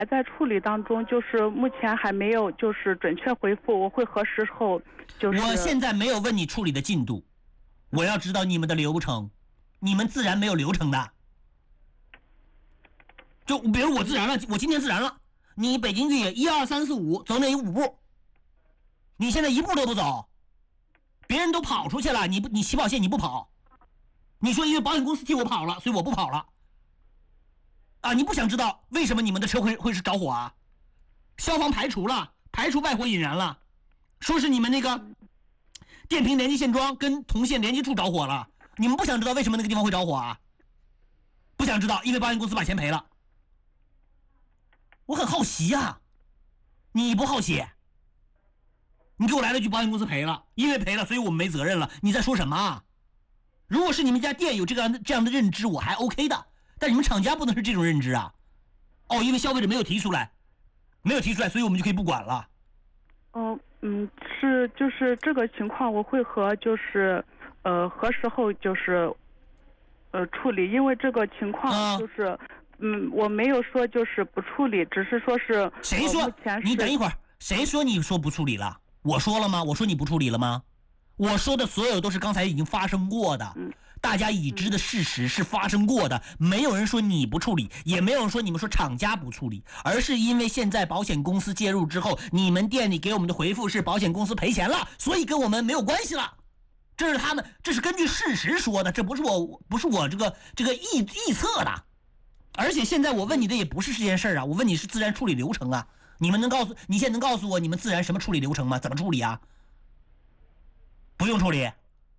在处理当中，就是目前还没有就是准确回复，我会何时后就是。 我现在没有问你处理的进度，我要知道你们的流程，你们自然没有流程的。就比如我自然了，我今天自然了，你北京越野1、2、3、4、5走哪5步？你现在1步都不走，别人都跑出去了，你起跑线你不跑，你说因为保险公司替我跑了，所以我不跑了。啊，你不想知道为什么你们的车会是着火啊？消防排除了，排除外火引燃了，说是你们那个电瓶连接线桩跟铜线连接处着火了，你们不想知道为什么那个地方会着火啊？不想知道，因为保险公司把钱赔了。我很好奇呀，你不好奇？你给我来了句保险公司赔了，因为赔了，所以我们没责任了。你在说什么啊？如果是你们家店有这样的认知，我还 OK 的，但你们厂家不能是这种认知啊。哦，因为消费者没有提出来，所以我们就可以不管了。 是就是这个情况，我会和就是何时后就是处理，因为这个情况就是。我没有说就是不处理，只是说是谁说？你等一会儿，谁说你说不处理了？我说了吗？我说你不处理了吗？我说的所有都是刚才已经发生过的，大家已知的事实是发生过的，没有人说你不处理，也没有人说你们说厂家不处理，而是因为现在保险公司介入之后，你们店里给我们的回复是保险公司赔钱了，所以跟我们没有关系了。这是他们，这是根据事实说的，这不是我这个臆测的。而且现在我问你的也不是这件事啊，我问你是自然处理流程啊。你现在能告诉我你们自然什么处理流程吗？怎么处理啊？不用处理。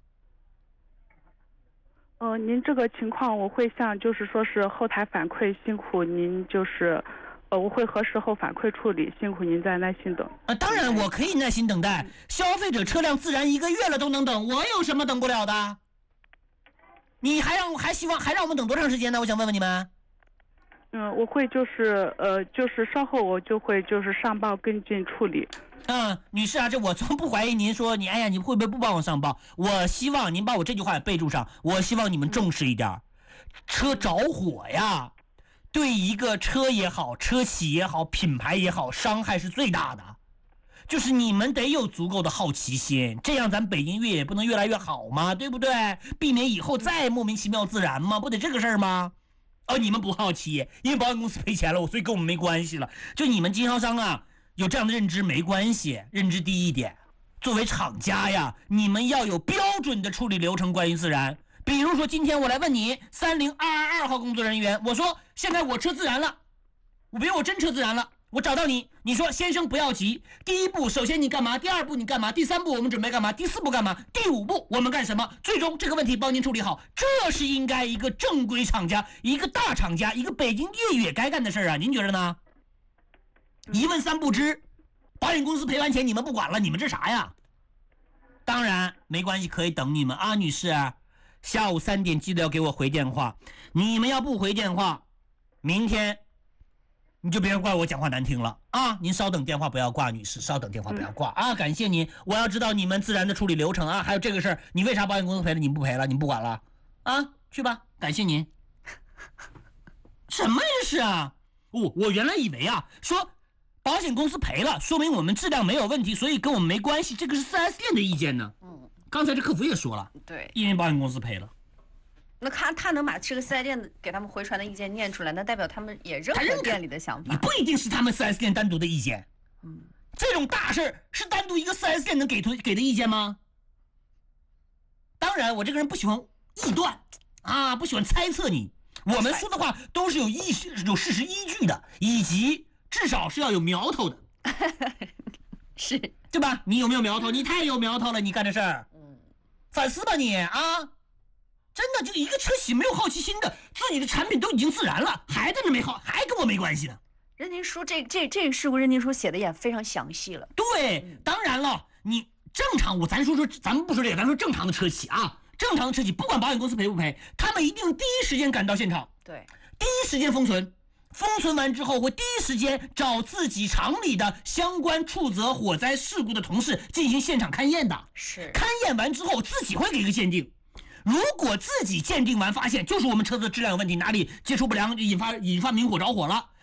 您这个情况我会向就是说是后台反馈，辛苦您就是我会何时后反馈处理，辛苦您再耐心等。 当然我可以耐心等待，消费者车辆自然1个月了都能等，我有什么等不了的？你还让我们等多长时间呢？我想问问你们。 我会就是稍后我就会就是上报跟进处理。 女士啊，这我从不怀疑您说你你会不会不帮我上报？我希望您把我这句话也备注上，我希望你们重视一点。车着火呀，对一个车也好，车企也好，品牌也好，伤害是最大的。就是你们得有足够的好奇心，这样咱北京越野不能越来越好吗？对不对？避免以后再莫名其妙自燃吗？不得这个事儿吗？你们不好奇，因为保险公司赔钱了，所以跟我们没关系了。就你们经销商啊，有这样的认知没关系，认知低一点。作为厂家呀，你们要有标准的处理流程，关于自燃。比如说今天我来问你30222号工作人员，我说现在我车自燃了，比如我真车自燃了，我找到你，你说先生不要急，第一步首先你干嘛，第二步你干嘛，第三步我们准备干嘛，第四步干嘛，第五步我们干什么，最终这个问题帮您处理好，这是应该一个正规厂家，一个大厂家，一个北京越野该干的事啊，您觉得呢？一问三不知，保险公司赔完钱你们不管了，你们这啥呀？当然没关系，可以等你们啊，女士，下午3点记得要给我回电话，你们要不回电话，明天你就别怪我讲话难听了啊！您稍等，电话不要挂，女士，稍等，电话不要挂啊！感谢您，我要知道你们自然的处理流程啊！还有这个事儿，你为啥保险公司赔了，你不赔了，你不管了啊？去吧，感谢您。什么这是啊？我原来以为啊，说保险公司赔了，说明我们质量没有问题，所以跟我们没关系，这个是 4S 店的意见呢。刚才这客服也说了， 对， 因为保险公司赔了。 那他能把这个4S店给他们回传的意见念出来，那代表他们也认可店里的想法。 你不一定是他们4S店单独的意见。这种大事是单独一个4S店能给的意见吗？当然，我这个人不喜欢臆断啊，不喜欢猜测你。我们说的话都是有事实依据的，以及至少是要有苗头的。 是， 对吧？你有没有苗头？你太有苗头了，你干这事儿。反思吧你啊！真的，就一个车企没有好奇心的，自己的产品都已经自燃了，还在那没好，还跟我没关系呢。 认定书这个事故认定书写的也非常详细了。 对，当然了，你正常咱们不说这个，咱说正常的车企啊，正常的车企不管保险公司赔不赔，他们一定第一时间赶到现场， 对， 第一时间封存完之后会第一时间找自己厂里的相关处责火灾事故的同事进行现场勘验的。 是， 勘验完之后自己会给一个鉴定。如果自己鉴定完发现就是我们车子的质量有问题，哪里接触不良引发明火着火了，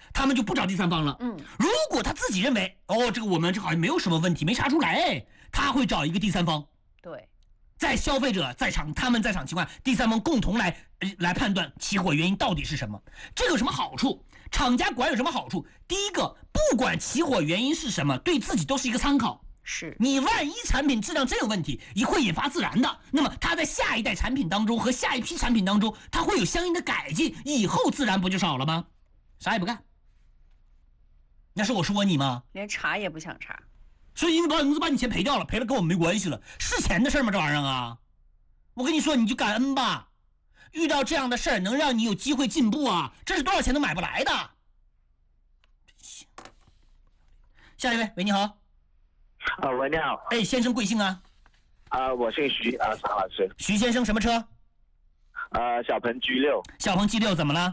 他们就不找第三方了。如果他自己认为这个我们这好像没有什么问题，没查出来，他会找一个第三方。 对， 在消费者在场，他们在场情况，第三方共同来判断起火原因到底是什么。这个有什么好处？厂家管有什么好处？第一个，不管起火原因是什么，对自己都是一个参考。 是你万一产品质量真有问题，也会引发自燃的。那么它在下一代产品当中和下一批产品当中，它会有相应的改进，以后自燃不就少了吗？啥也不干，那是我说你吗？ 连查也不想查。 所以因为保险公司把你钱赔掉了，赔了跟我们没关系了，是钱的事吗？这玩意儿啊，我跟你说，你就感恩吧。遇到这样的事儿，能让你有机会进步啊，这是多少钱都买不来的。下一位，喂，你好。 喂，你好。 哎，先生贵姓啊？ 我姓徐，常老师。 徐先生，什么车？ 小鹏 G6。 小鹏 G6怎么了？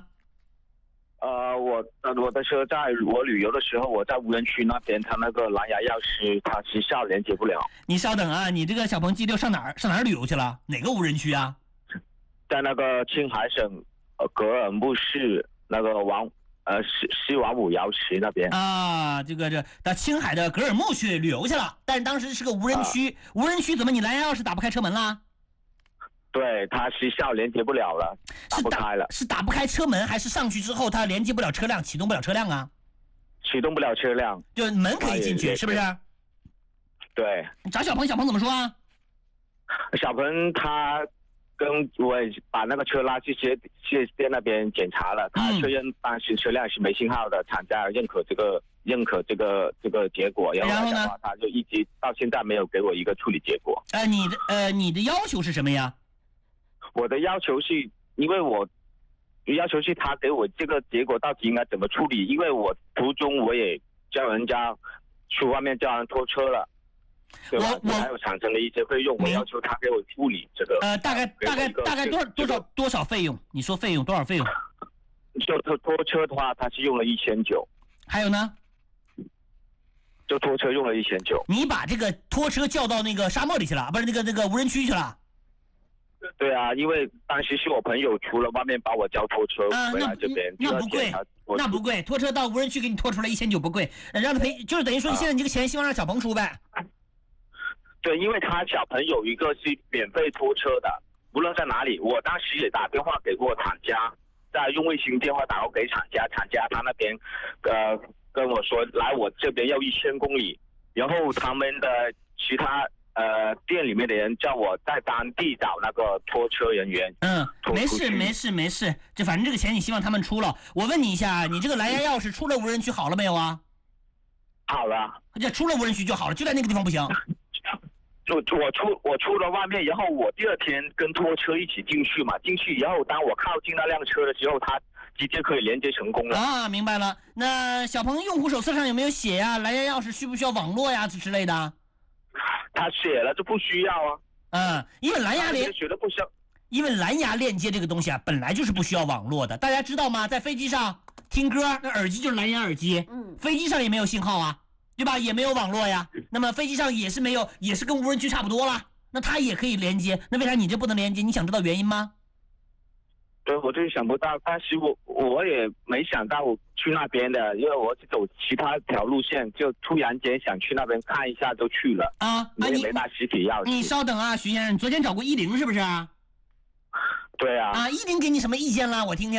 我的车在我旅游的时候，我在无人区那边，它那个蓝牙钥匙它时效连接不了。 你稍等啊，你这个小鹏 G6上哪儿旅游去了？哪个无人区啊？ 在那个青海省格尔木市那个西王母瑶池那边啊，到青海的格尔木去旅游去了，但是当时是个无人区，无人区怎么你蓝牙钥匙打不开车门了？ 对，它时效连接不了了，打不开了。 是打不开车门，还是上去之后它连接不了车辆，启动不了车辆啊？ 启动不了车辆， 就门可以进去，是不是？ 对。 你找小鹏，小鹏怎么说啊？ 小鹏他跟我把那个车拉去4S店那边检查了，他确认当时车辆是没信号的，厂家认可这个结果，然后呢，他就一直到现在没有给我一个处理结果。 你的要求是什么呀？ 我的要求是，因为我要求是他给我这个结果到底应该怎么处理，因为我途中我也叫人家去外面叫人拖车了。对吧？我还有产生了一些费用，我要求他给我处理这个。 大概多少费用？你说费用多少费用？ 就拖车的话，他是用了1900。 还有呢？ 就拖车用了1900。 你把这个拖车叫到那个沙漠里去了，不是那个无人区去了？ 对啊，因为当时是我朋友除了外面把我叫拖车回来这边， 那不贵，那不贵，拖车到无人区给你拖出来1900不贵，让他赔，就是等于说你现在你这个钱希望让小鹏出呗。 对，因为他小鹏有一个是免费拖车的，无论在哪里，我当时也打电话给过厂家，在用卫星电话打过给厂家，厂家他那边跟我说来我这边要1000公里，然后他们的其他店里面的人叫我在当地找那个拖车人员。 没事，这反正这个钱你希望他们出了。我问你一下，你这个蓝牙钥匙出了无人区好了没有啊？ 好了， 这出了无人区就好了，就在那个地方不行。 我出了外面，然后我第2天跟拖车一起进去嘛，进去然后当我靠近那辆车的时候，它直接可以连接成功了。 啊，明白了。那小鹏用户手册上有没有写呀？蓝牙钥匙需不需要网络呀之类的？ 他写了就不需要啊。 因为蓝牙因为蓝牙链接这个东西啊，本来就是不需要网络的。大家知道吗？在飞机上听歌，那耳机就是蓝牙耳机。飞机上也没有信号啊。对吧？也没有网络呀。那么飞机上也是没有，也是跟无人区差不多了。那它也可以连接，那为啥你这不能连接？你想知道原因吗？ 对，我就是想不到，但是我也没想到去那边的，因为我是走其他条路线，就突然间想去那边看一下就去了。我也没带实体钥匙。 你稍等啊，徐先生，你昨天找过10是不是？ 对啊。 10给你什么意见了？我听听。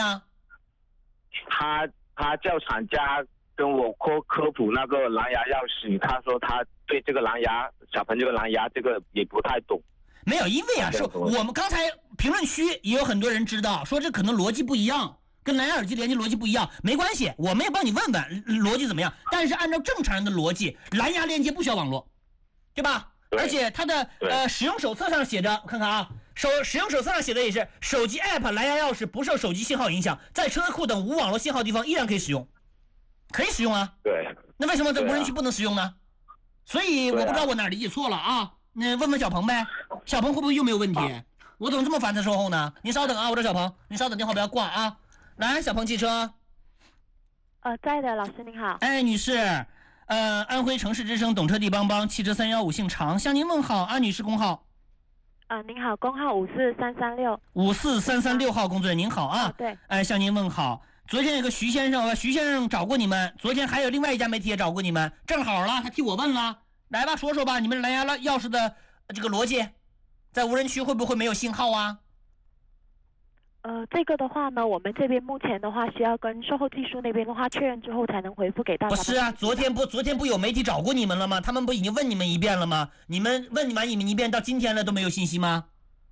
他叫厂家跟我科普那个蓝牙钥匙，他说他对这个小鹏这个蓝牙这个也不太懂。 没有，因为说我们刚才评论区也有很多人知道，说这可能逻辑不一样，跟蓝牙耳机连接逻辑不一样，没关系，我们也帮你问问逻辑怎么样。但是按照正常人的逻辑，蓝牙连接不需要网络，对吧？而且它的使用手册上写着，我看看啊，使用手册上写的也是，手机 app 蓝牙钥匙不受手机信号影响，在车库等无网络信号地方依然可以使用。可以使用啊， 对。 那为什么在无人区不能使用呢？所以我不知道我哪理解错了啊。那问问小鹏呗，小鹏会不会又没有问题？我怎么这么烦他售后呢？您稍等啊，我找小鹏，您稍等，电话不要挂啊。来，小鹏汽车。 在的，老师您好。 哎，女士，安徽城市之声懂车帝帮帮汽车315姓常向您问好，安女士工号。 您好，工号54336。 54336号工作人员您好啊。 对。 向您问好。 昨天有个徐先生找过你们，昨天还有另外一家媒体也找过你们，正好了，他替我问了，来吧，说说吧，你们蓝牙钥匙的这个逻辑，在无人区会不会没有信号啊？ 这个的话呢，我们这边目前的话需要跟售后技术那边的话确认之后才能回复给到。 不是啊，昨天不有媒体找过你们了吗？他们不已经问你们一遍了吗？你们问完你们一遍，到今天了都没有信息吗？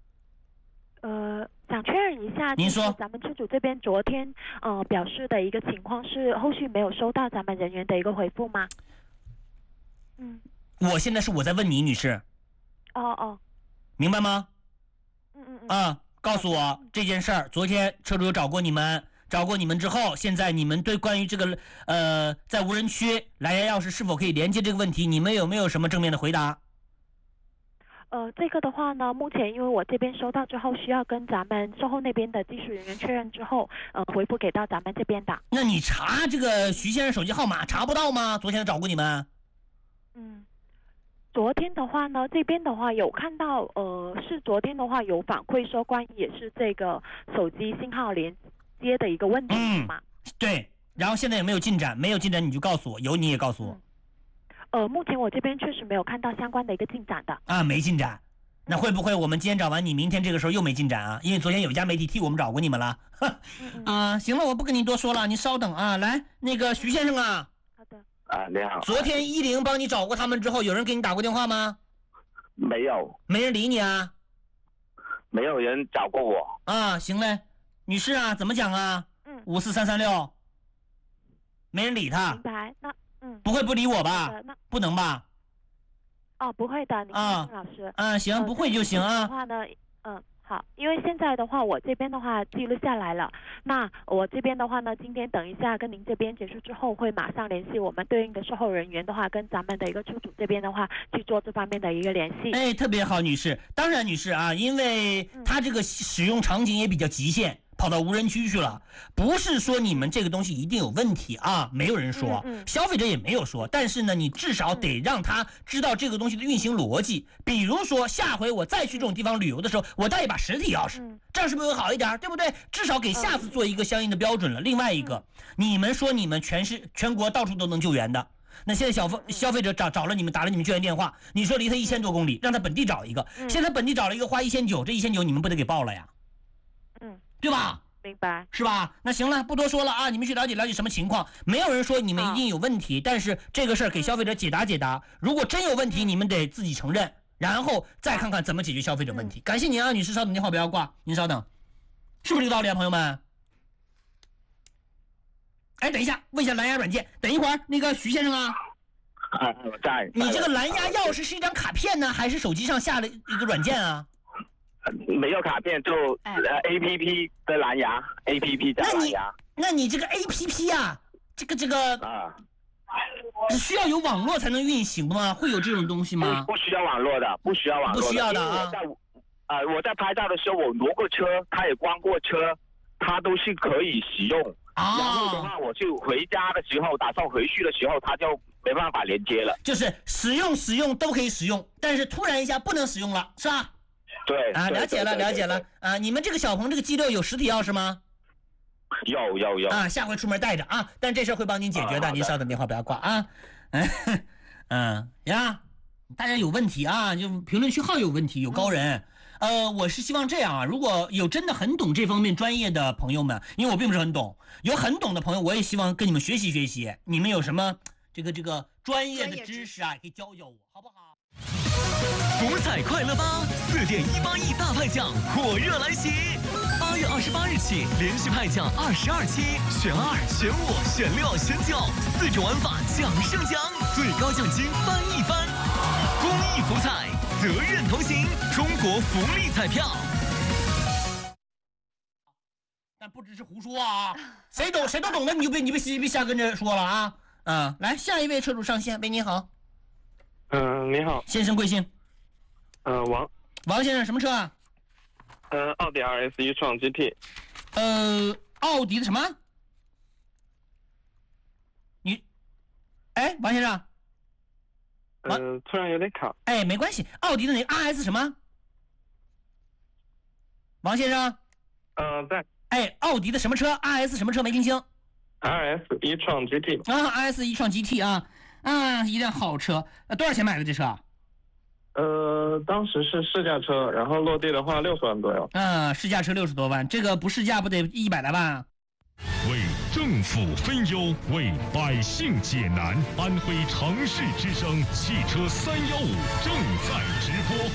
想确认一下， 您说， 咱们车主这边昨天表示的一个情况是后续没有收到咱们人员的一个回复吗？ 我现在是我在问你，女士。 哦， 明白吗？告诉我这件事儿，昨天车主有找过你们之后，现在你们对关于这个在无人区蓝牙钥匙是否可以连接这个问题，你们有没有什么正面的回答？ 这个的话呢，目前因为我这边收到之后，需要跟咱们售后那边的技术人员确认之后，回复给到咱们这边的。 那你查这个徐先生手机号码查不到吗？昨天找过你们？ 昨天的话呢，这边的话有看到，是昨天的话有反馈说关于也是这个手机信号连接的一个问题嘛。 对，然后现在有没有进展？没有进展你就告诉我，有你也告诉我。 目前我这边确实没有看到相关的一个进展的。 没进展。那会不会我们今天找完你，明天这个时候又没进展啊？因为昨天有一家媒体替我们找过你们了。行了，我不跟你多说了，你稍等啊。来，那个徐先生啊。 好的。 你好。 昨天10帮你找过他们之后，有人给你打过电话吗？ 没有。 没人理你啊？ 没有人找过我。 行嘞，女士啊，怎么讲啊？54336，没人理他。 明白。那不会不理我吧？不能吧？ 不会的，您放心，老师。 行，不会就行啊。 的话呢，好，因为现在的话，我这边的话记录下来了。那我这边的话呢，今天等一下跟您这边结束之后，会马上联系我们对应的售后人员的话，跟咱们的一个车主这边的话去做这方面的一个联系。 特别好，女士。当然，女士啊，因为它这个使用场景也比较极限。跑到无人区去了，不是说你们这个东西一定有问题啊，没有人说，消费者也没有说，但是呢，你至少得让他知道这个东西的运行逻辑。比如说，下回我再去这种地方旅游的时候，我带一把实体钥匙，这样是不是会好一点？对不对？至少给下次做一个相应的标准了。另外一个，你们说你们全国到处都能救援的。那现在消费者找了你们，打了你们救援电话，你说离他1000多公里，让他本地找一个，现在本地找了一个花1900，这1900你们不得给报了呀？对吧？ 明白， 是吧？那行了，不多说了啊，你们去了解了解什么情况。没有人说你们一定有问题，但是这个事儿给消费者解答。如果真有问题，你们得自己承认，然后再看看怎么解决消费者问题。感谢您啊，女士，稍等，电话不要挂，您稍等，是不是这个道理啊，朋友们？等一下，问一下蓝牙软件。等一会儿，那个徐先生啊， 我在。 你这个蓝牙钥匙是一张卡片呢，还是手机上下了一个软件啊？ 没有卡片，就APP 的蓝牙 ，APP 的蓝牙。 那你这个 APP 啊，这个需要有网络才能运行吗？会有这种东西吗？ 不需要网络的，不需要网络的。 不需要的啊。 我在拍照的时候，我挪过车，他也关过车，它都是可以使用。然后的话，我就回家的时候，打算回去的时候，它就没办法连接了。 就是使用都可以使用，但是突然一下不能使用了，是吧？ 对了解了啊！你们这个小鹏这个G6有实体钥匙吗？ 有啊，下回出门带着啊！但这事会帮您解决的，您稍等，电话不要挂啊。大家有问题啊，就评论区号有问题，有高人。我是希望这样啊，如果有真的很懂这方面专业的朋友们，因为我并不是很懂，有很懂的朋友，我也希望跟你们学习学习。你们有什么这个专业的知识啊，也可以教我，好不好？ 福彩快乐吧，4.18亿大派奖火热来袭！8月28日起，连续派奖22期，选2、选5、选6、选9，4种玩法奖胜奖，最高奖金翻一番。公益福彩，责任同行，中国福利彩票。 但不只是胡说啊！谁都懂的，你别瞎跟着说了啊！来，下一位车主上线，喂，你好。 你好， 先生贵姓？ 王先生，什么车啊？ 奥迪 RS 一创 GT。 奥迪的什么？王先生。 突然有点卡。 没关系，奥迪的那个 RS 什么？王先生。 在。 哎，奥迪的什么车 ？RS 什么车没听清 ？RS 一创 GT 啊 ，RS 一创 GT 啊，一辆好车。多少钱买的这车啊？ 当时是试驾车，然后落地的话60万左右。 试驾车60多万，这个不试驾不得100来万啊？ 为政府分忧，为百姓解难。安徽城市之声汽车315正在直播。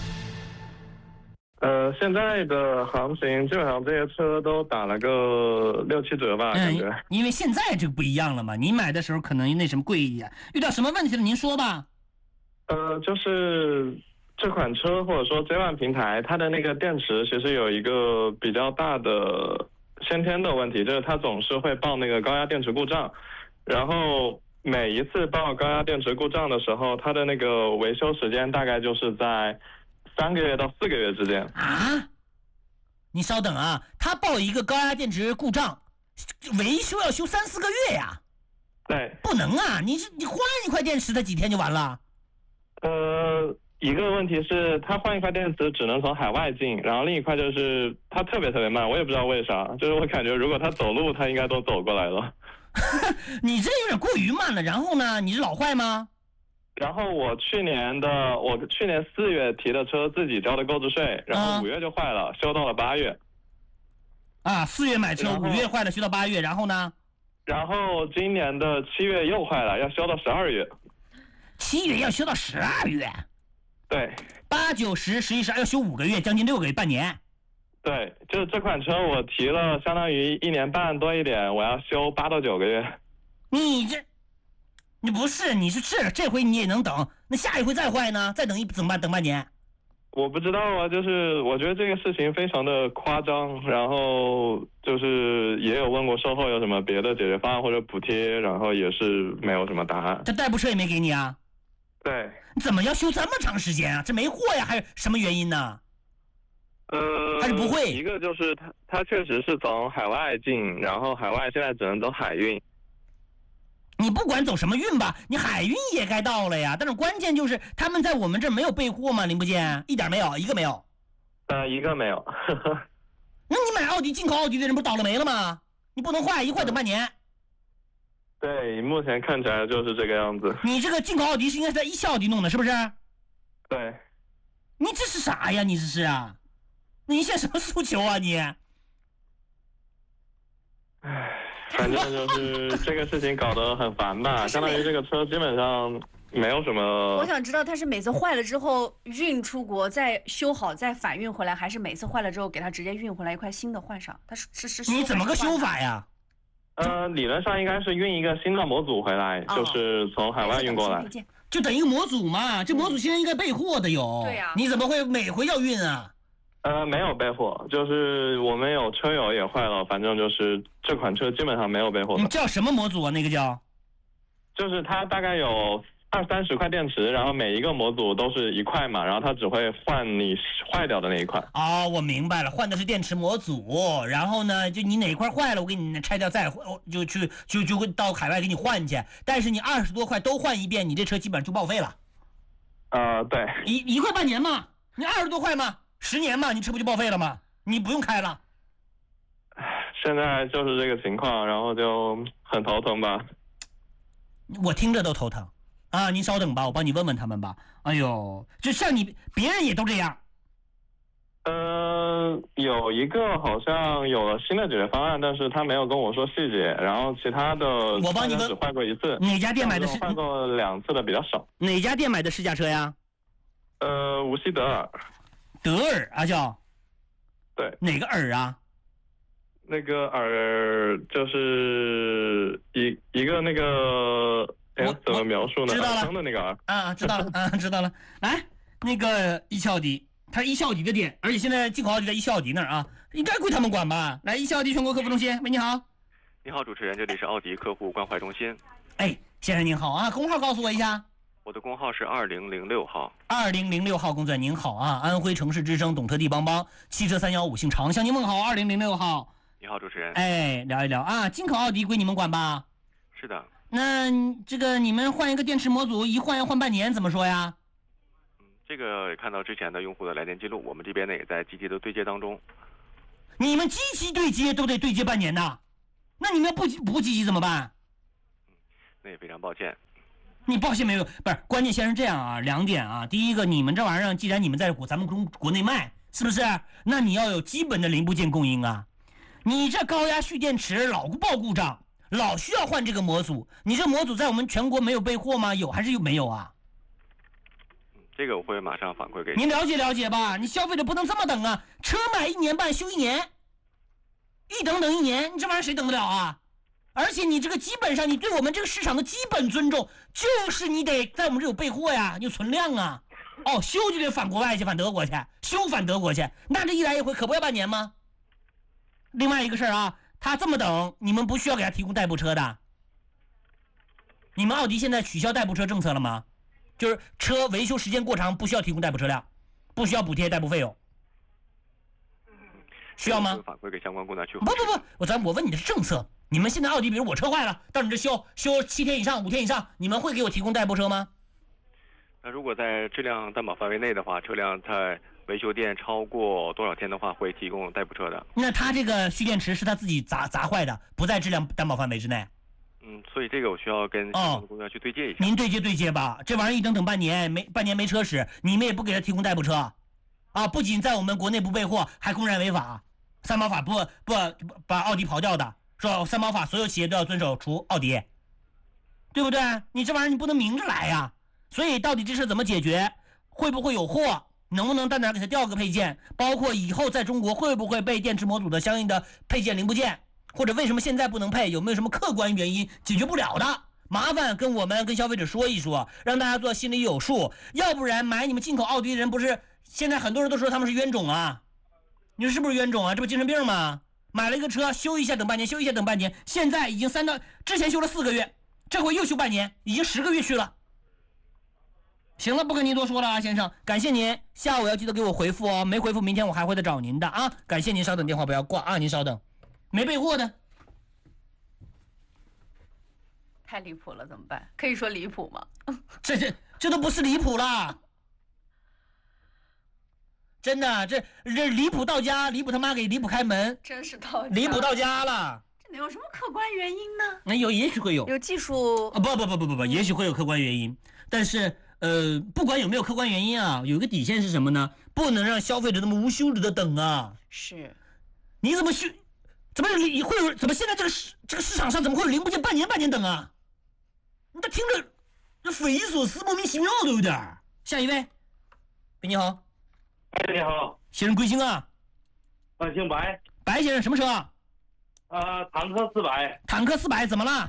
现在的行情基本上这些车都打了个6、7折吧，感觉。 因为现在这个不一样了嘛，你买的时候可能那什么贵一点。遇到什么问题了？您说吧。 就是这款车或者说J1平台，它的那个电池其实有一个比较大的先天的问题，就是它总是会报那个高压电池故障，然后每一次报高压电池故障的时候，它的那个维修时间大概就是在3个月到4个月之间。 啊？你稍等啊，它报一个高压电池故障，维修要修3、4个月呀？ 对。 不能啊，你换一块电池，它几天就完了？ 一个问题是它换一块电池只能从海外进，然后另一块就是它特别慢，我也不知道为啥，就是我感觉如果它走路，它应该都走过来了。 你这有点过于慢了。然后呢？你是老坏吗？ 然后我去年4月提的车，自己交的购置税，然后5月就坏了，修到了8月。 4月买车，5月坏了，修到8月，然后呢？ 然后今年的7月又坏了，要修到12月。 7月要修到12月？ 对。 8、9、10、11、12要修5个月，将近6个月，半年。 对，就是这款车我提了相当于1年半多一点，我要修8到9个月。 你不是，你是这回你也能等，那下一回再坏呢？再等半年？ 我不知道啊，就是我觉得这个事情非常的夸张，然后就是也有问过售后有什么别的解决方案或者补贴，然后也是没有什么答案。 这代步车也没给你啊？ 对。 你怎么要修这么长时间啊？这没货呀，还是什么原因呢？还是不会？ 一个就是它确实是从海外进，然后海外现在只能走海运。 你不管走什么运吧，你海运也该到了呀。但是关键就是他们在我们这儿没有备货吗？零部件一点没有，一个没有。 一个没有。 那你买进口奥迪的人不倒了霉了吗？你不能坏，一坏等半年。 对，目前看起来就是这个样子。 你这个进口奥迪是应该是在一汽奥迪弄的，是不是？ 对。 你这是啥呀？你这是啊？你现在什么诉求啊你？ 反正就是这个事情搞得很烦吧，相当于这个车基本上没有什么。 我想知道他是每次坏了之后运出国再修好再返运回来，还是每次坏了之后给他直接运回来一块新的换上？他是你怎么个修法呀？ 理论上应该是运一个新的模组回来，就是从海外运过来， 就等一个模组嘛。这模组现在应该备货的有。 对呀。 你怎么会每回要运啊？ 没有备货，就是我们有车友也坏了，反正就是这款车基本上没有备货的。 你叫什么模组啊？那个叫？ 就是它大概有20、30块电池，然后每一个模组都是1块嘛，然后它只会换你坏掉的那一块。 我明白了，换的是电池模组，然后呢，就你哪块坏了，我给你拆掉再就会到海外给你换去。但是你20多块都换一遍，你这车基本上就报废了。 对。 一块半年嘛，你20多块嘛，10年嘛，你车不就报废了吗？你不用开了。 现在就是这个情况，然后就很头疼吧。 我听着都头疼。您稍等吧，我帮你问问他们吧。哎呦，就像你，别人也都这样。 有一个好像有了新的解决方案，但是他没有跟我说细节。然后其他的我帮你问， 只换过1次。 哪家店买的？ 换过2次的比较少。 哪家店买的试驾车呀？ 无锡德尔。 德尔啊叫？ 对。 哪个尔啊？ 那个尔就是一个那个。怎么描述呢？ 知道了， 的那个知道了，知道了。来，那个一汽奥迪，它是一汽奥迪的店，而且现在进口奥迪在一汽奥迪那儿啊，应该归他们管吧？来，一汽奥迪全国客服中心，喂，你好。 你好，主持人，这里是奥迪客户关怀中心。 哎，先生您好啊，工号告诉我一下。 我的工号是2006号。 2006号工作您好啊，安徽城市之声，懂特地帮帮，汽车315姓常向您问好，2006号。 你好，主持人。 哎，聊一聊啊，进口奥迪归你们管吧？ 是的。 那这个你们换一个电池模组，一换要换半年，怎么说呀？ 这个看到之前的用户的来电记录，我们这边呢也在积极的对接当中。 你们积极对接都得对接半年呐，那你们不积极怎么办？ 那也非常抱歉。 你抱歉没有？不是，关键先是这样啊，2点啊。第一个，你们这玩意儿既然你们在咱们国内卖，是不是？那你要有基本的零部件供应啊。你这高压蓄电池老报故障，老需要换这个模组，你这模组在我们全国没有备货吗？有还是没有啊？ 这个我会马上反馈给您了解了解吧，你消费者不能这么等啊！车买1年半修1年，一等1年，你这玩意儿谁等得了啊？而且你这个基本上，你对我们这个市场的基本尊重，就是你得在我们这有备货呀，有存量啊。哦，修就得返国外去，返德国去，修返德国去，那这一来一回可不要半年吗？另外一个事儿啊，他这么等，你们不需要给他提供代步车的。你们奥迪现在取消代步车政策了吗？就是车维修时间过长，不需要提供代步车辆，不需要补贴代步费用，需要吗？ 反馈给相关工作去。 不，我问你的是政策。你们现在奥迪，比如我车坏了，到你这修7天以上、5天以上，你们会给我提供代步车吗？ 那如果在质量担保范围内的话，车辆在维修店超过多少天的话，会提供代步车的。 那他这个蓄电池是他自己砸坏的，不在质量担保范围之内。 所以这个我需要跟相关的公司去对接一下。 您对接吧，这玩意儿一等半年，半年没车使，你们也不给他提供代步车，啊，不仅在我们国内不备货，还公然违法。三包法不把奥迪刨掉的，说三包法所有企业都要遵守，除奥迪，对不对？你这玩意儿你不能明着来呀。所以到底这事怎么解决？会不会有货？能不能到哪给他调个配件？包括以后在中国会不会备电池模组的相应的配件零部件？或者为什么现在不能配？有没有什么客观原因解决不了的？麻烦跟我们跟消费者说一说，让大家做心里有数。要不然买你们进口奥迪的人不是现在很多人都说他们是冤种啊？你说是不是冤种啊？这不精神病吗？买了一个车修一下等半年，修一下等半年，现在已经之前修了4个月，这回又修半年，已经10个月去了。行了，不跟您多说了啊，先生，感谢您，下午要记得给我回复哦，没回复明天我还会再找您的啊。感谢您，稍等，电话不要挂啊，您稍等。没备货的， 太离谱了，怎么办？可以说离谱吗？ 这都不是离谱了，真的，这离谱到家，离谱他妈给离谱开门， 真是到家， 离谱到家了。 这能有什么客观原因呢？ 那也许会有， 有技术不，也许会有客观原因，但是不管有没有客观原因啊，有一个底线是什么呢？不能让消费者那么无休止的等啊。 是， 你怎么现在这个市场上怎么会有零部件半年等啊？你这听着这匪夷所思，莫名其妙的有点。下一位，喂，你好。 哎，你好， 先生贵姓啊？ 姓白。 白先生，什么车啊？ 坦克400。 坦克400怎么了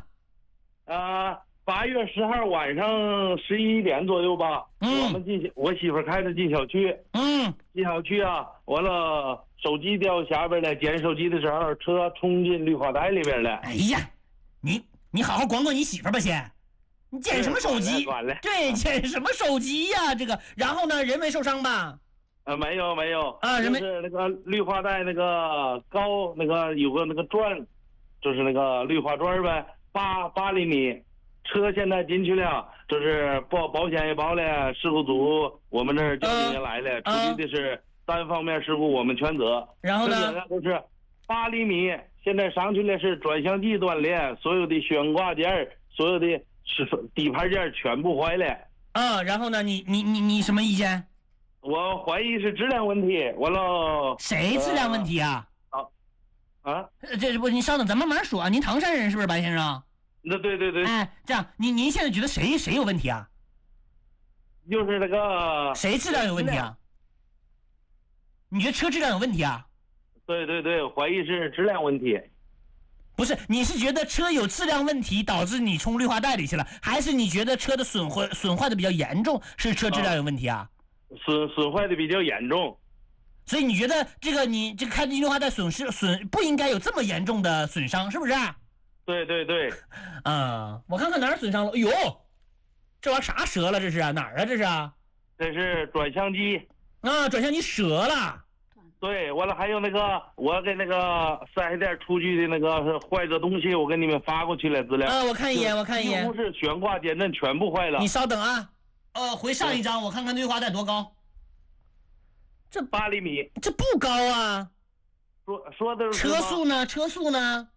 ？8月10号晚上11点左右吧。我媳妇开着进小区。进小区啊，完了手机掉下边了，捡手机的时候，车冲进绿化带里边了。 哎呀，你好好管管你媳妇吧先。你捡什么手机？对，捡什么手机呀？这个，然后呢，人没受伤吧？ 没有啊， 就是那个绿化带那个高那个有个那个砖，就是那个绿化砖呗，8厘米。车现在进去了，就是保险也包了，事故组我们这儿交警也来了，处理的是单方面事故，我们全责。 然后呢？ 都是8厘米，现在上去了是转向机断裂，所有的悬挂件、所有的底盘件全部坏了。 然后呢？你什么意见？ 我怀疑是质量问题。完了， 谁质量问题啊？这不，您稍等，咱慢慢说啊。您唐山人是不是，白先生？ 那对。 哎，这样，您现在觉得谁有问题啊？ 就是那个谁质量有问题啊？你觉得车质量有问题啊？ 对，怀疑是质量问题。 不是，你是觉得车有质量问题导致你冲绿化带里去了，还是你觉得车的损坏的比较严重，是车质量有问题啊？ 损坏的比较严重。 所以你觉得你这个开进绿化带不应该有这么严重的损伤，是不是？ 对。 我看看哪儿损伤了。哎呦，这玩意儿啥折了？这是哪儿啊？这是？ 这是转向机。 转向机折了。 对，完了还有那个，我给那个4S店出具的那个坏的东西，我给你们发过去了资料。 我看一眼。 几乎是悬挂减震全部坏了。 你稍等啊。回上一张，我看看绿化带多高。 这8厘米。 这不高啊。 说的是车速呢？车速呢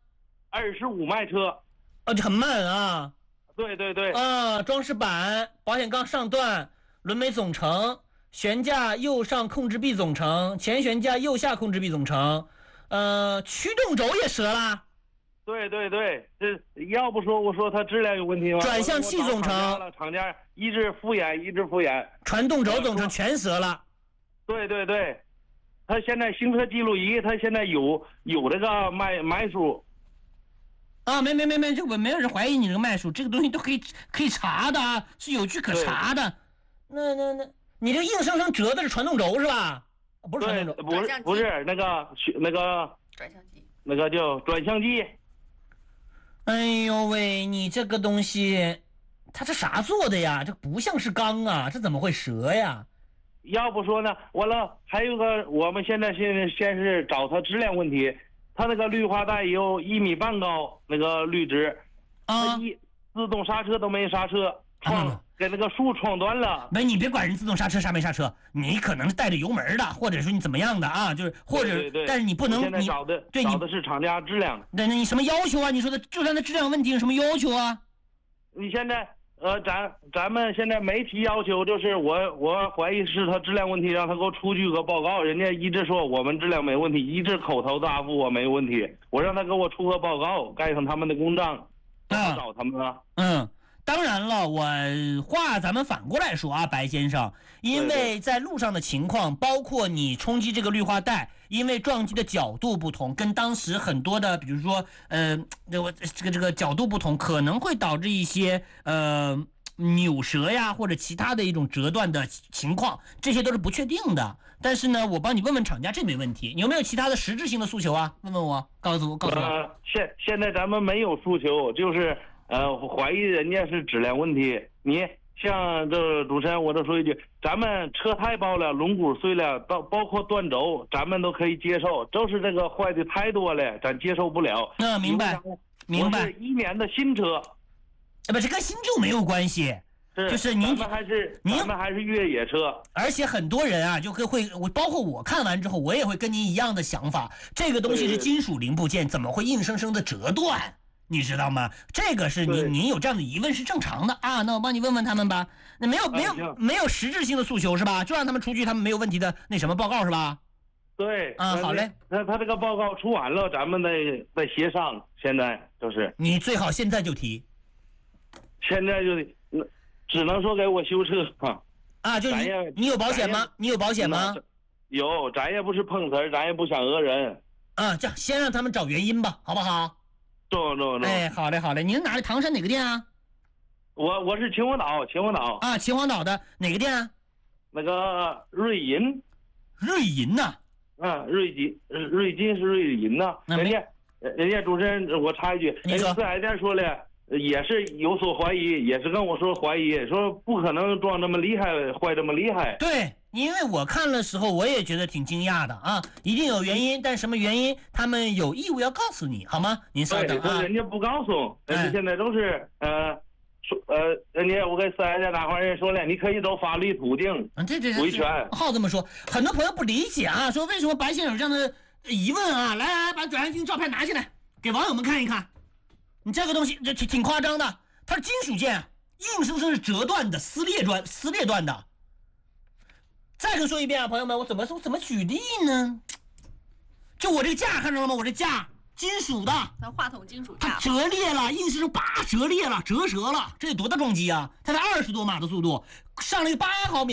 ？25迈车。 哦，就很慢啊。 对对对。 啊，装饰板、保险杠上段、轮眉总成、悬架右上控制臂总成、前悬架右下控制臂总成，驱动轴也折了。 对对对，这要不说我说它质量有问题吗？ 转向器总成， 厂家一直敷衍。 传动轴总成全折了。 对对对，他现在行车记录仪，他现在有这个迈数。 啊，没，这个没有人怀疑你这个迈数，这个东西都可以查的啊，是有据可查的。那你这硬生生折的是传动轴是吧？不是传动轴， 不是那个转向机， 那个叫转向机。 哎呦喂，你这个东西，它这啥做的呀？这不像是钢啊，这怎么会折呀？ 要不说呢，完了还有个，我们现先是找它质量问题。它那个绿化带有1.5米高，那个绿植， 啊， 自动刹车都没刹车，给那个树撞断了。 没，你别管人自动刹车刹没刹车，你可能是带着油门的，或者说你怎么样的啊，就是或者， 对但是你不能现在找的是厂家质量。 那你什么要求啊？你说的就算那质量问题有什么要求啊？ 你现在咱们现在没提要求，就是我怀疑是他质量问题，让他给我出具个报告。人家一直说我们质量没问题，一直口头答复我没问题。我让他给我出个报告，盖上他们的公章，找他们啊。 当然了，我话咱们反过来说啊，白先生，因为在路上的情况，包括你冲击这个绿化带，因为撞击的角度不同，跟当时很多的，比如说这个角度不同，可能会导致一些扭折呀，或者其他的一种折断的情况，这些都是不确定的。但是呢，我帮你问问厂家，这没问题。你有没有其他的实质性的诉求啊？问问我，告诉我。 现在咱们没有诉求，就是怀疑人家是质量问题。你像这主持人，我就说一句，咱们车胎爆了，轮毂碎了，包括断轴，咱们都可以接受。就是这个坏的太多了，咱接受不了。 明白。 我是1年的新车。 不，这跟新旧没有关系，就是咱们还是越野车。 而且很多人啊，就会包括我看完之后，我也会跟您一样的想法。这个东西是金属零部件，怎么会硬生生的折断？你知道吗？这个是您有这样的疑问是正常的啊。那我帮你问问他们吧。那没有实质性的诉求是吧？就让他们出具他们没有问题的那什么报告是吧？ 对啊，好嘞。 那他这个报告出完了，咱们再协商。现在就是你最好现在就提。 现在就只能说给我修车啊！就你有保险吗？你有保险吗？ 有，咱也不是碰瓷儿，咱也不想讹人啊。这样，先让他们找原因吧，好不好？哎，好嘞。您哪里？唐山哪个店啊？ 我是秦皇岛啊，秦皇岛的哪个店啊？ 那个瑞银呐。 瑞金是瑞银呐。人家主持人，我插一句，人家4S店说了。也是有所怀疑，也是跟我说怀疑，说不可能撞这么厉害，坏这么厉害。 对，因为我看的时候，我也觉得挺惊讶的啊，一定有原因，但什么原因，他们有义务要告诉你，好吗？您稍等啊。 人家不告诉，人家现在都是人家我跟4S店打话，人家说了，你可以走法律途径维权。 好这么说，很多朋友不理解啊，说为什么白先生有这样的疑问啊？来，把转向镜照片拿起来，给网友们看一看。你这个东西这挺夸张的，它是金属件，硬生生是折断的、撕裂断的。再跟说一遍啊，朋友们，我怎么举例呢？就我这个架看着了吗？我这架金属的， 那话筒金属架， 它折裂了，硬生生折裂了，折折了，这得多大撞击啊！它才20多码的速度，上了一个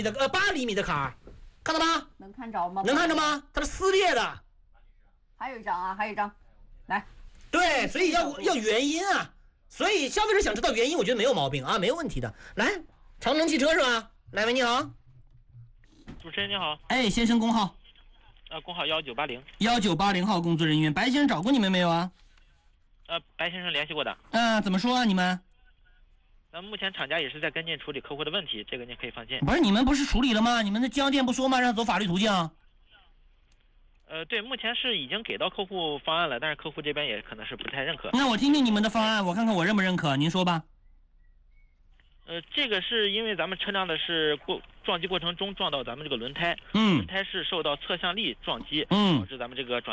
8厘米的坎儿，看到吗？ 能看着吗？ 能看着吗？它是撕裂的。 还有一张，来。 对，所以要原因啊，所以消费者想知道原因，我觉得没有毛病啊，没有问题的。来，长城汽车是吧？来，喂，你好， 主持人你好， 哎，先生工号， 工号 1980号工作人员，白先生找过你们没有啊？ 白先生联系过的。 怎么说啊？你们？ 目前厂家也是在跟进处理客户的问题，这个您可以放心。 不是你们不是处理了吗？你们的经销店不说吗？让走法律途径。 对，目前是已经给到客户方案了，但是客户这边也可能是不太认可。 那我听听你们的方案，我看看我认不认可，您说吧。 这个是因为咱们车辆的是撞击过程中撞到咱们这个轮胎， 轮胎是受到侧向力撞击，导致咱们这个转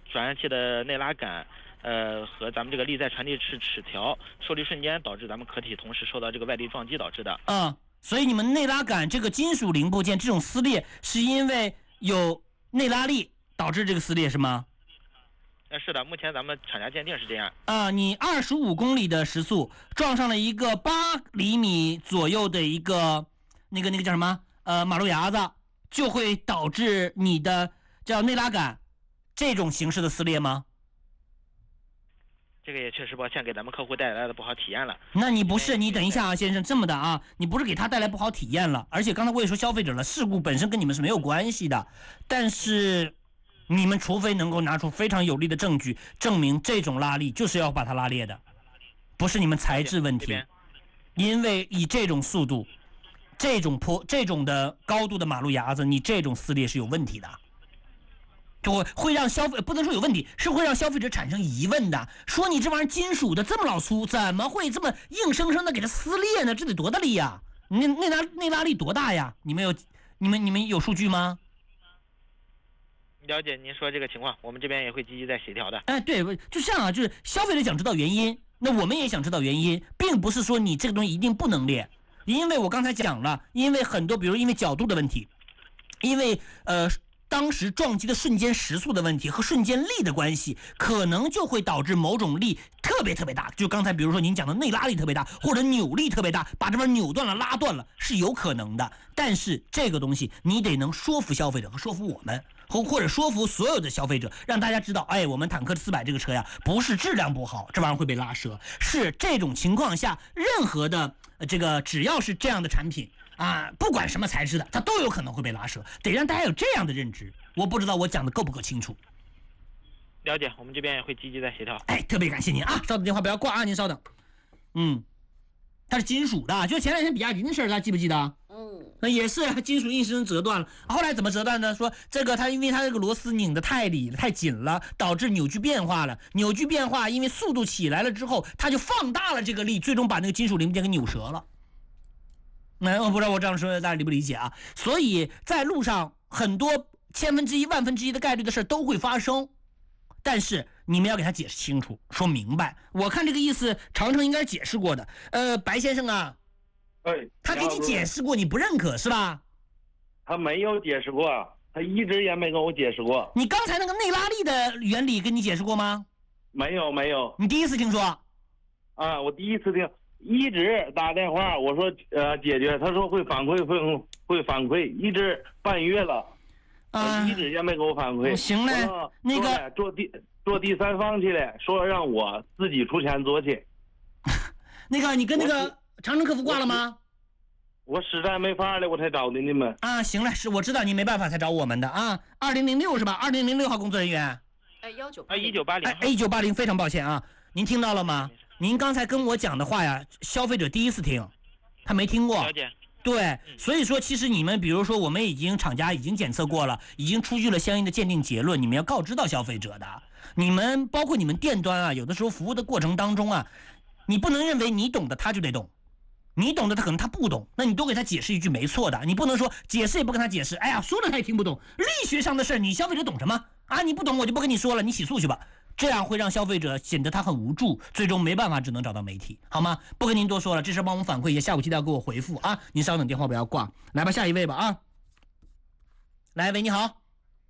转氨气的内拉杆，和咱们这个力在传递齿条受力瞬间导致咱们壳体同时受到这个外力撞击导致的。 所以你们内拉杆这个金属零部件这种撕裂，是因为有内拉力导致这个撕裂是吗？ 是的，目前咱们厂家鉴定是这样。 你25公里的时速撞上了一个8厘米左右的一个那个叫什么马路牙子，就会导致你的叫内拉杆这种形式的撕裂吗？ 这个也确实抱歉给咱们客户带来的不好体验了。 那你不是，你等一下啊，先生，这么的啊，你不是给他带来不好体验了，而且刚才我也说消费者了，事故本身跟你们是没有关系的，但是你们除非能够拿出非常有力的证据，证明这种拉力就是要把它拉裂的，不是你们材质问题，因为以这种速度、这种的高度的马路牙子，你这种撕裂是有问题的。就会让不能说有问题，是会让消费者产生疑问的。说你这玩意儿金属的这么老粗，怎么会这么硬生生的给它撕裂呢？这得多大力呀？内拉力多大呀？你们有数据吗？ 了解您说这个情况，我们这边也会积极在协调的。 对，就这样啊，就是消费者想知道原因，那我们也想知道原因，并不是说你这个东西一定不能裂，因为我刚才讲了，因为很多，比如因为角度的问题，因为当时撞击的瞬间时速的问题和瞬间力的关系，可能就会导致某种力特别大，就刚才比如说您讲的内拉力特别大，或者扭力特别大，把这边扭断了拉断了，是有可能的。但是这个东西你得能说服消费者和说服我们，或者说服所有的消费者，让大家知道，我们坦克400这个车呀，不是质量不好，这玩意儿会被拉折，是这种情况下，任何的这个只要是这样的产品不管什么材质的，它都有可能会被拉折，得让大家有这样的认知。我不知道我讲的够不够清楚。 了解，我们这边也会积极在协调。 特别感谢您啊！稍等，电话不要挂啊，您稍等。它是金属的，就前两天比亚迪的事儿，大家记不记得？也是金属硬生生折断了。后来怎么折断呢？说这个因为它这个螺丝拧得太紧了，导致扭矩变化了。扭矩变化，因为速度起来了之后，它就放大了这个力，最终把那个金属零部件给扭折了。我不知道我这样说大家理不理解啊？所以在路上很多1/1000、1/1000的概率的事都会发生，但是你们要给他解释清楚，说明白。我看这个意思，长城应该是解释过的。白先生啊，他给你解释过，你不认可是吧？ 他没有解释过，他一直也没跟我解释过。 你刚才那个内拉力的原理跟你解释过吗？ 没有。 你第一次听说？ 我第一次听。一直打电话，我说解决，他说会反馈，一直半月了，一直也没给我反馈。 行嘞，那个做第三方去了，说让我自己出钱做去。 那个你跟那个长城客服挂了吗？ 我实在没法了，我才找的你们。 行了，是我知道你没办法才找我们的啊。2006是吧？2006号工作人员。1980，非常抱歉啊，您听到了吗？您刚才跟我讲的话呀，消费者第一次听，他没听过。 了解。 对，所以说其实你们比如说我们厂家已经检测过了，已经出具了相应的鉴定结论，你们要告知到消费者的。你们包括你们店端啊，有的时候服务的过程当中啊，你不能认为你懂的他就得懂，你懂的他可能他不懂，那你多给他解释一句没错的，你不能说解释也不跟他解释，说了他也听不懂，力学上的事儿你消费者懂什么你不懂我就不跟你说了，你起诉去吧。这样会让消费者显得他很无助，最终没办法，只能找到媒体，好吗？不跟您多说了，这事帮我们反馈一下，下午记得要给我回复啊！您稍等，电话不要挂，来吧，下一位吧啊！来，喂，你好。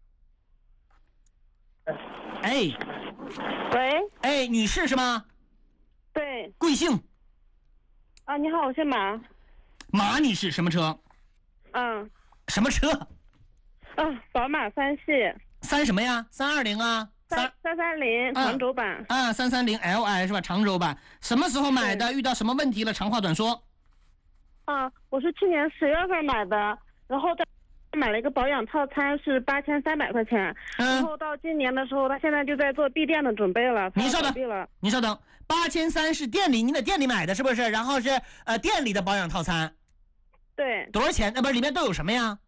喂， 女士是吗？ 对。 贵姓？ 你好，我姓马。 马女士，什么车？什么车？ 宝马3系。 什么呀？320啊 ？330长轴版 330 Li 是吧？长轴版，什么时候买的？遇到什么问题了？长话短说。 我是去年10月份买的，然后买了一个保养套餐，是8300块钱。然后到今年的时候，他现在就在做闭店的准备了。 您稍等，8300是你在店里买的是不是？然后是店里的保养套餐。 对。 多少钱？不是，里面都有什么呀？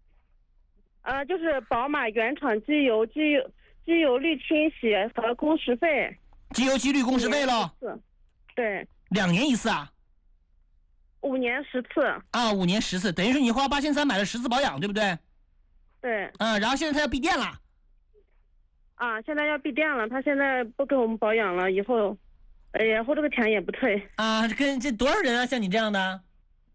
就是宝马原厂机油滤清洗和工时费， 机油机滤工时费了。 对 ，2年一次啊 ？5年10次。 5年10次，等于说你花8300买了10次保养，对不对？ 对。 然后现在他要闭店了。 啊，现在要闭店了，他现在不给我们保养了，以后这个钱也不退。 啊，这多少人啊？像你这样的？